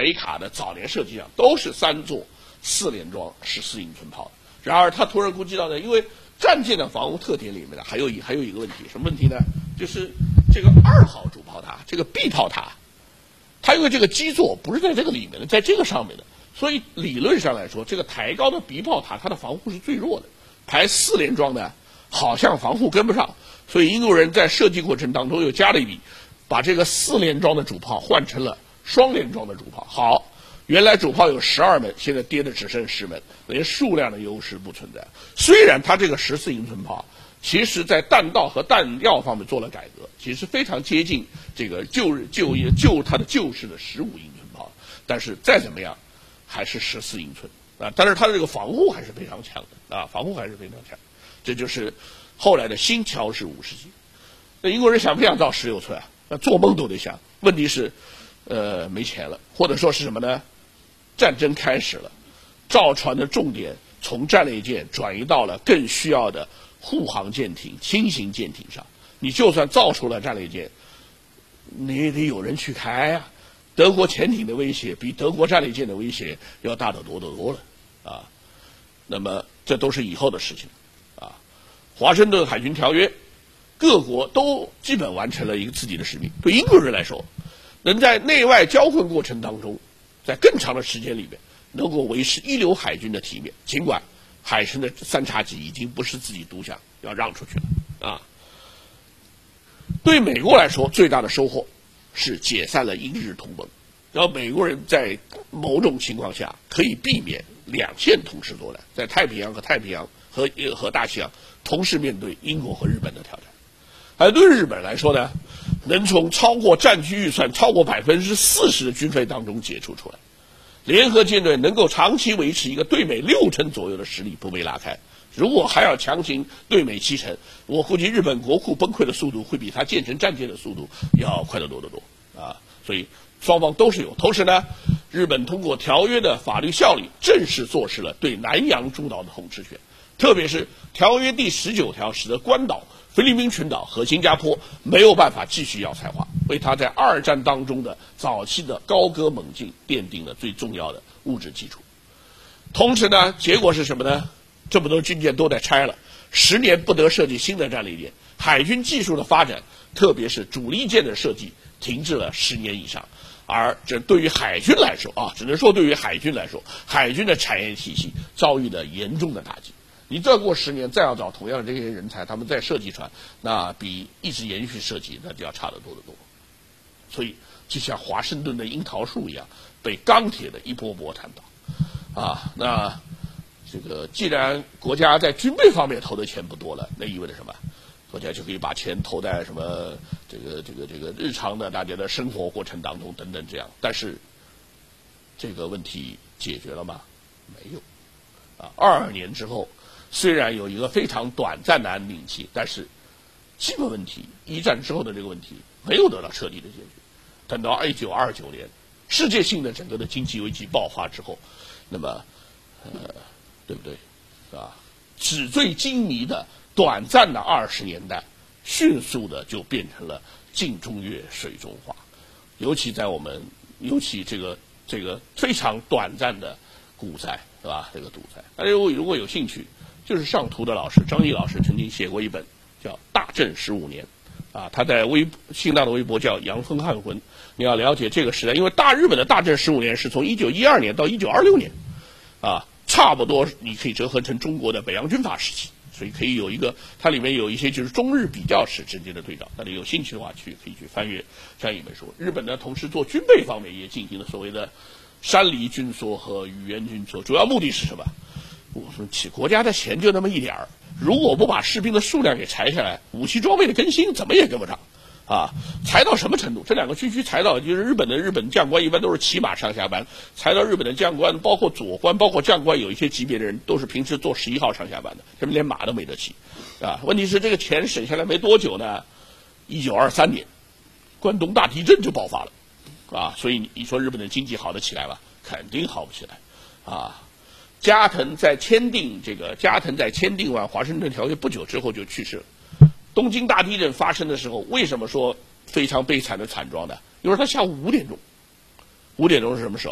北卡的早年设计上都是3座4连装14英寸炮的。然而他突然估计到呢，因为战舰的防务特点里面呢，还有一个问题，什么问题呢？就是这个2号主炮塔，这个 B 炮塔，它因为这个基座不是在这个里面的，在这个上面的，所以理论上来说，这个抬高的 B 炮塔它的防护是最弱的。排4连装呢，好像防护跟不上，所以英国人在设计过程当中又加了一笔，把这个4连装的主炮换成了双连装的主炮。好，原来主炮有12门，现在跌的只剩10门，连数量的优势不存在。虽然它这个14英寸炮，其实在弹道和弹药方面做了改革，其实非常接近这个旧它的旧式的15英寸炮，但是再怎么样，还是14英寸啊。但是它的这个防护还是非常强的啊，防护还是非常强。这就是后来的新乔式50级。那英国人想不想造16寸啊？那做梦都得想。问题是，没钱了，或者说是什么呢？战争开始了，造船的重点从战列舰转移到了更需要的护航舰艇、轻型舰艇上。你就算造出了战列舰，你也得有人去开啊。德国潜艇的威胁比德国战列舰的威胁要大得多得多了啊。那么这都是以后的事情啊。华盛顿海军条约，各国都基本完成了一个自己的使命。对英国人来说，能在内外交混过程当中，在更长的时间里面，能够维持一流海军的体面，尽管海参的3叉戟已经不是自己独享，要让出去了啊。对美国来说，最大的收获是解散了英日同盟，然后美国人在某种情况下可以避免2线同时作战，在太平洋和大西洋同时面对英国和日本的挑战。而对日本来说呢，能从超过战区预算超过40%的军费当中解除出来，联合舰队能够长期维持一个对美6成左右的实力不被拉开。如果还要强行对美7成，我估计日本国库崩溃的速度会比它建成战舰的速度要快得多得多啊！所以双方都是有。同时呢，日本通过条约的法律效力，正式坐实了对南洋诸岛的统治权，特别是条约第19条，使得关岛、菲律宾群岛和新加坡没有办法继续要塞化，为他在2战当中的早期的高歌猛进奠定了最重要的物质基础。同时呢，结果是什么呢？这么多军舰都在拆了，10年不得设计新的战列舰，海军技术的发展，特别是主力舰的设计，停滞了10年以上。而这对于海军来说啊，只能说对于海军来说，海军的产业体系遭遇了严重的打击。你再过10年，再要找同样的这些人才，他们再设计船，那比一直延续设计那就要差得多得多。所以就像华盛顿的樱桃树一样，被钢铁的一波波弹倒啊。那这个既然国家在军备方面投的钱不多了，那意味着什么？国家就可以把钱投在什么这个日常的大家的生活过程当中等等这样。但是这个问题解决了吗？没有啊。22年之后，虽然有一个非常短暂的安定期，但是基本问题，1战之后的这个问题没有得到彻底的解决。等到1929年，世界性的整个的经济危机爆发之后，那么对不对啊？纸醉金迷的短暂的20年代，迅速的就变成了镜中月水中花。尤其这个非常短暂的股灾，是吧？这个股灾，大家如果有兴趣，就是上图的老师张毅老师曾经写过一本叫《大正15年》，啊，他在新浪的微博叫阳风汉魂。你要了解这个时代，因为日本的大正15年是从1912年到1926年，啊，差不多你可以折合成中国的北洋军阀时期。所以可以有一个，它里面有一些就是中日比较史直接的对照，大家有兴趣的话可以去翻阅这样一本书。日本呢，同时做军备方面也进行了所谓的山梨军缩和语言军缩，主要目的是什么？我说国家的钱就那么一点儿，如果不把士兵的数量给裁下来，武器装备的更新怎么也跟不上啊！裁到什么程度？这2个区裁到就是日本将官一般都是骑马上下班，裁到日本的将官，包括佐官，包括将官，有一些级别的人都是平时坐11号上下班的，这边连马都没得骑啊！问题是这个钱省下来没多久呢，1923年，关东大地震就爆发了啊！所以你说日本的经济好得起来吗？肯定好不起来啊！加藤在签订完华盛顿条约不久之后就去世了。东京大地震发生的时候，为什么说非常悲惨的惨状呢？因为他下午5点钟，5点钟是什么时候？